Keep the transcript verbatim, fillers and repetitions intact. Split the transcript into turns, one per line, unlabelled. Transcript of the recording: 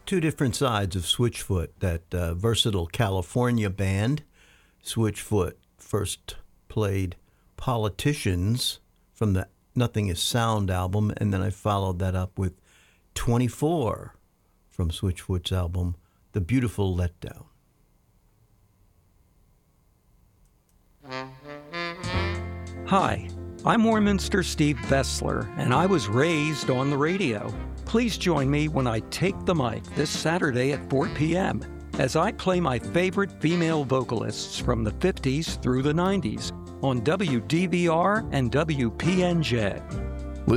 two different sides of Switchfoot. That uh, versatile California band, Switchfoot, first played Politicians from the Nothing Is Sound album, and then I followed that up with twenty-four from Switchfoot's album, The Beautiful Letdown.
Hi, I'm Warminster Steve Vessler, and I was raised on the radio. Please join me when I take the mic this Saturday at four p.m. as I play my favorite female vocalists from the fifties through the nineties on W D V R and W P N J.